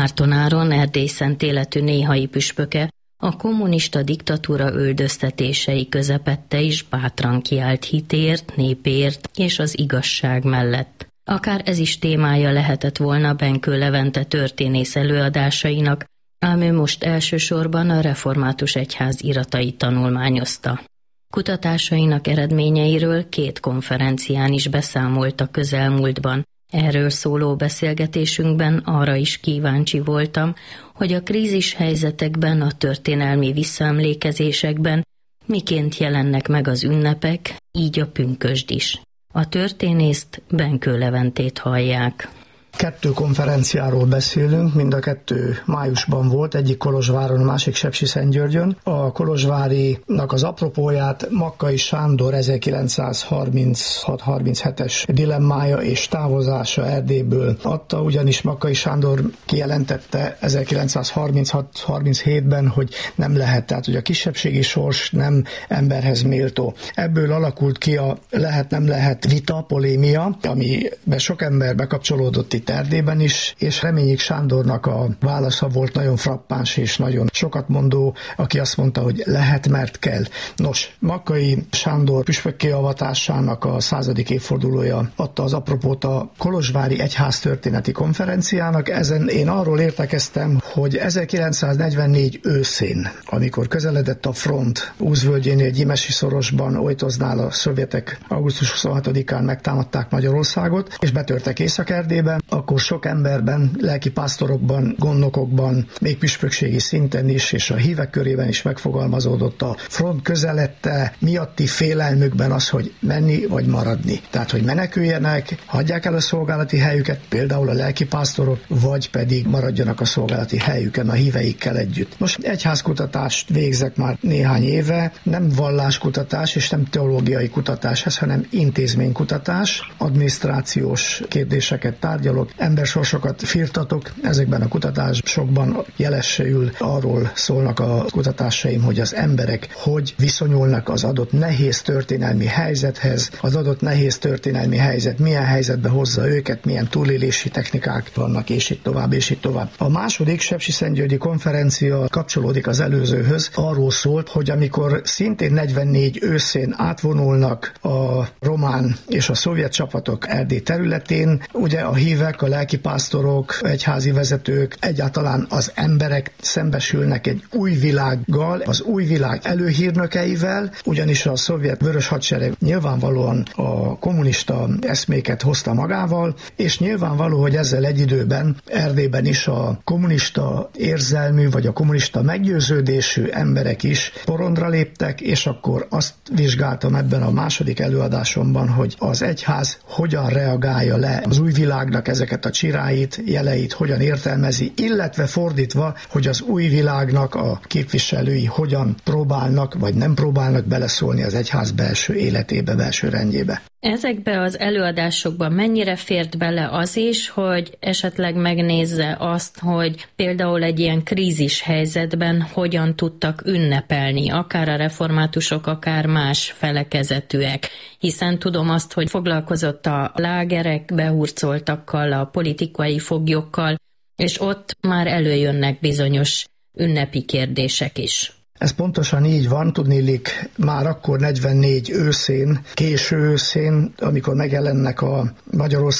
Márton Áron, Erdély szent életű néhai püspöke, a kommunista diktatúra üldöztetései közepette is bátran kiállt hitért, népért és az igazság mellett. Akár ez is témája lehetett volna Benkő Levente történész előadásainak, ám ő most elsősorban a református egyház iratait tanulmányozta. Kutatásainak eredményeiről 2 konferencián is beszámolt a közelmúltban. Erről szóló beszélgetésünkben arra is kíváncsi voltam, hogy a krízis helyzetekben, a történelmi visszaemlékezésekben miként jelennek meg az ünnepek, így a pünkösd is. A történészt, Benkő Leventét hallják. 2 konferenciáról beszélünk, mind a 2 májusban volt, egyik Kolozsváron, a másik Sepsiszentgyörgyön. A kolozsvárinak az apropóját Makkai Sándor 1936-37-es dilemmája és távozása Erdélyből adta, ugyanis Makkai Sándor kijelentette 1936-37-ben, hogy nem lehet, tehát hogy a kisebbségi sors nem emberhez méltó. Ebből alakult ki a lehet-nem lehet vita, polémia, amiben sok ember bekapcsolódott itt Erdélyben is, és Reményik Sándornak a válasza volt nagyon frappáns és nagyon sokat mondó, aki azt mondta, hogy lehet, mert kell. Nos, Makkai Sándor püspökké avatásának a 100. évfordulója adta az apropót a Kolozsvári Egyháztörténeti Konferenciának. Ezen én arról értekeztem, hogy 1944 őszén, amikor közeledett a front Úzvölgyénél, Gyimesi szorosban, Ojtoznál a szovjetek augusztus 26-án megtámadták Magyarországot, és betörtek Észak-Erdélybe, akkor sok emberben, lelkipásztorokban, gondnokokban, még püspökségi szinten is, és a hívek körében is megfogalmazódott a front közelette miatti félelmükben az, hogy menni vagy maradni. Tehát, hogy meneküljenek, hagyják el a szolgálati helyüket, például a lelkipásztorok, vagy pedig maradjanak a szolgálati helyüken a híveikkel együtt. Most egyházkutatást végzek már néhány éve, nem valláskutatás és nem teológiai kutatás ez, hanem intézménykutatás, adminisztrációs kérdéseket tárgyalok, embersorsokat firtatok, ezekben a kutatásokban jelesül arról szólnak a kutatásaim, hogy az emberek hogy viszonyulnak az adott nehéz történelmi helyzethez, az adott nehéz történelmi helyzet milyen helyzetbe hozza őket, milyen túlélési technikák vannak, és itt tovább, és itt tovább. A második Sepsiszentgyörgyi konferencia kapcsolódik az előzőhöz, arról szólt, hogy amikor szintén 44 őszén átvonulnak a román és a szovjet csapatok Erdély területén, ugye a hívek, a lelkipásztorok, egyházi vezetők, egyáltalán az emberek szembesülnek egy új világgal, az új világ előhírnökeivel, ugyanis a szovjet vörös hadsereg nyilvánvalóan a kommunista eszméket hozta magával, és nyilvánvaló, hogy ezzel egy időben Erdélyben is a kommunista érzelmű, vagy a kommunista meggyőződésű emberek is porondra léptek, és akkor azt vizsgáltam ebben a második előadásomban, hogy az egyház hogyan reagálja le az új világnak ezeket a csiráit, jeleit, hogyan értelmezi, illetve fordítva, hogy az új világnak a képviselői hogyan próbálnak, vagy nem próbálnak beleszólni az egyház belső életébe, belső rendjébe. Ezekbe az előadásokban mennyire fért bele az is, hogy esetleg megnézze azt, hogy például egy ilyen krízis helyzetben hogyan tudtak ünnepelni, akár a reformátusok, akár más felekezetűek, hiszen tudom azt, hogy foglalkozott a lágerek behurcoltakkal, a politikai foglyokkal, és ott már előjönnek bizonyos ünnepi kérdések is. Ez pontosan így van, tudniillik már akkor 44 őszén, késő őszén, amikor megjelennek a Magyarország